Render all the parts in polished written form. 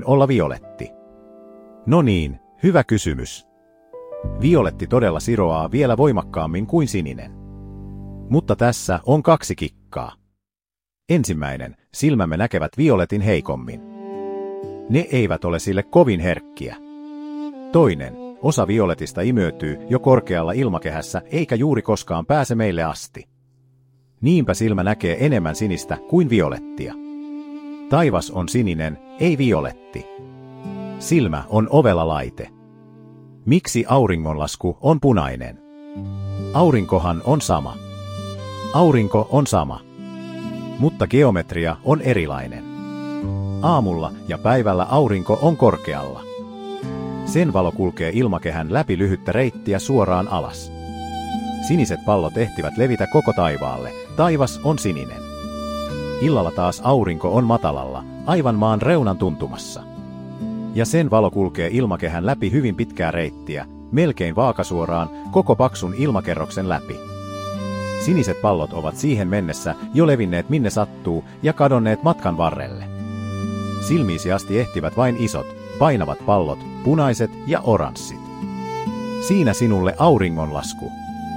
olla violetti? No niin, hyvä kysymys. Violetti todella siroaa vielä voimakkaammin kuin sininen. Mutta tässä on 2 kikkaa. Ensimmäinen, silmämme näkevät violetin heikommin. Ne eivät ole sille kovin herkkiä. Toinen, osa violetista imeytyy jo korkealla ilmakehässä eikä juuri koskaan pääse meille asti. Niinpä silmä näkee enemmän sinistä kuin violettia. Taivas on sininen, ei violetti. Silmä on ovela laite. Miksi auringonlasku on punainen? Aurinkohan on sama. Aurinko on sama. Mutta geometria on erilainen. Aamulla ja päivällä aurinko on korkealla. Sen valo kulkee ilmakehän läpi lyhyttä reittiä suoraan alas. Siniset pallot ehtivät levitä koko taivaalle, taivas on sininen. Illalla taas aurinko on matalalla, aivan maan reunan tuntumassa. Ja sen valo kulkee ilmakehän läpi hyvin pitkää reittiä, melkein vaakasuoraan, koko paksun ilmakerroksen läpi. Siniset pallot ovat siihen mennessä jo levinneet minne sattuu ja kadonneet matkan varrelle. Silmiisi asti ehtivät vain isot, painavat pallot, punaiset ja oranssit. Siinä sinulle auringonlasku.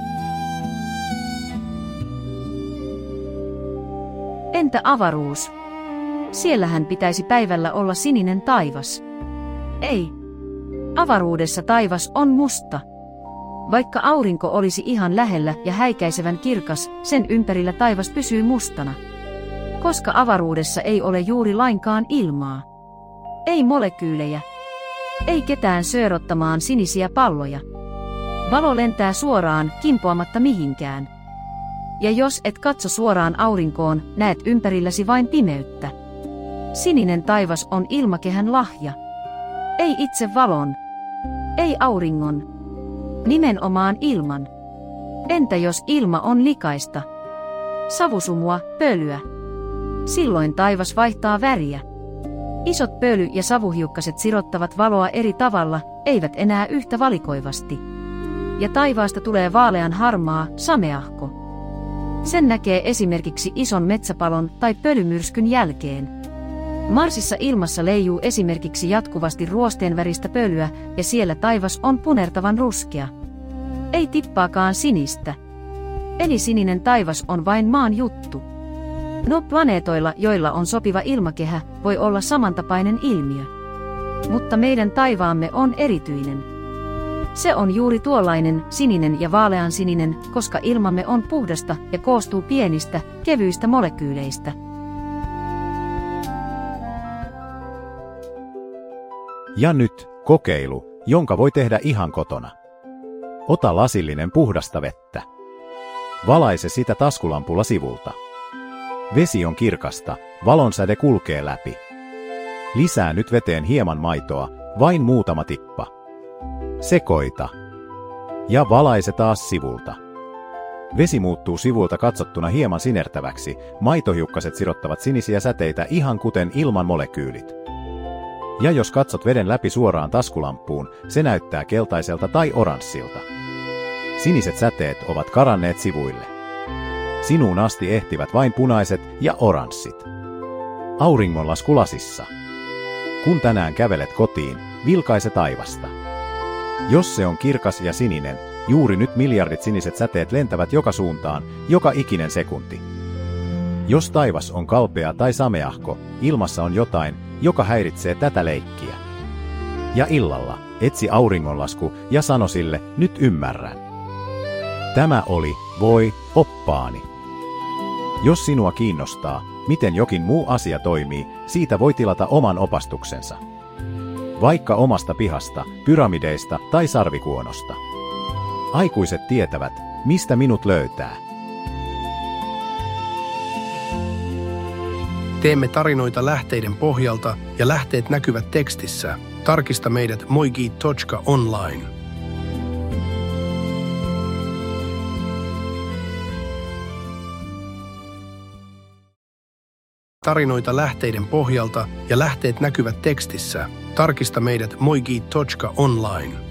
Entä avaruus? Siellähän pitäisi päivällä olla sininen taivas. Ei. Avaruudessa taivas on musta. Vaikka aurinko olisi ihan lähellä ja häikäisevän kirkas, sen ympärillä taivas pysyy mustana. Koska avaruudessa ei ole juuri lainkaan ilmaa. Ei molekyylejä. Ei ketään söörottamaan sinisiä palloja. Valo lentää suoraan, kimpoamatta mihinkään. Ja jos et katso suoraan aurinkoon, näet ympärilläsi vain pimeyttä. Sininen taivas on ilmakehän lahja. Ei itse valon. Ei auringon. Nimenomaan ilman. Entä jos ilma on likaista? Savusumua, pölyä. Silloin taivas vaihtaa väriä. Isot pöly- ja savuhiukkaset sirottavat valoa eri tavalla, eivät enää yhtä valikoivasti. Ja taivaasta tulee vaalean harmaa, sameahko. Sen näkee esimerkiksi ison metsäpalon tai pölymyrskyn jälkeen. Marsissa ilmassa leijuu esimerkiksi jatkuvasti ruosteenväristä pölyä ja siellä taivas on punertavan ruskea. Ei tippaakaan sinistä. Eli sininen taivas on vain maan juttu. No planeetoilla, joilla on sopiva ilmakehä, voi olla samantapainen ilmiö. Mutta meidän taivaamme on erityinen. Se on juuri tuollainen sininen ja vaaleansininen, koska ilmamme on puhdasta ja koostuu pienistä, kevyistä molekyyleistä. Ja nyt kokeilu, jonka voi tehdä ihan kotona. Ota lasillinen puhdasta vettä. Valaise sitä taskulampulla sivulta. Vesi on kirkasta, valonsäde kulkee läpi. Lisää nyt veteen hieman maitoa, vain muutama tippa. Sekoita. Ja valaise taas sivulta. Vesi muuttuu sivulta katsottuna hieman sinertäväksi, maitohiukkaset sirottavat sinisiä säteitä ihan kuten ilman molekyylit. Ja jos katsot veden läpi suoraan taskulampuun, se näyttää keltaiselta tai oranssilta. Siniset säteet ovat karanneet sivuille. Sinuun asti ehtivät vain punaiset ja oranssit. Auringonlasku lasissa. Kun tänään kävelet kotiin, vilkaise taivasta. Jos se on kirkas ja sininen, juuri nyt miljardit siniset säteet lentävät joka suuntaan, joka ikinen sekunti. Jos taivas on kalpea tai sameahko, ilmassa on jotain, joka häiritsee tätä leikkiä. Ja illalla etsi auringonlasku ja sano sille, nyt ymmärrän. Tämä oli, voi, oppaani. Jos sinua kiinnostaa, miten jokin muu asia toimii, siitä voi tilata oman opastuksensa. Vaikka omasta pihasta, pyramideista tai sarvikuonosta. Aikuiset tietävät, mistä minut löytää. Teemme tarinoita lähteiden pohjalta ja lähteet näkyvät tekstissä. Tarkista meidät moigi.online. Tarinoita lähteiden pohjalta ja lähteet näkyvät tekstissä. Tarkista meidät moigi.online.